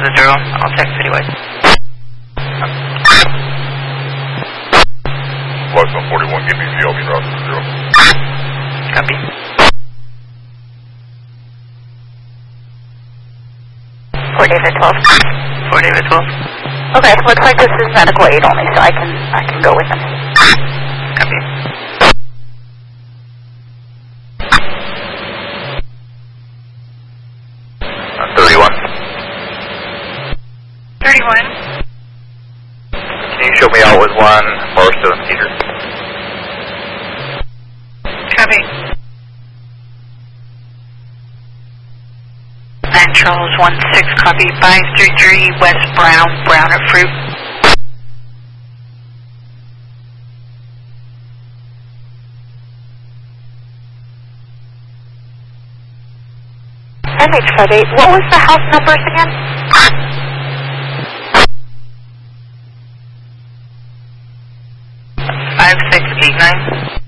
the 0. I'll check citywide. Plus 141, give me VLB route to 0. Copy. 4 David 12. 4 David 12. Okay, looks like this is medical aid only, so I can go with them. Copy. Uh, 31. 31. Can you show me out with 1 Barstow and Cedar? Copy. 9 Charles 16, copy. 533 West Brown, Browner Fruit. MH58, what was the house numbers again? 5689.